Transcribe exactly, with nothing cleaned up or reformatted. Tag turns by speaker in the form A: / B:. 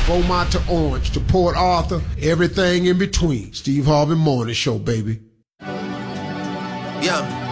A: Beaumont to Orange to Port Arthur, everything in between. Steve Harvey Morning Show, baby.
B: Yeah.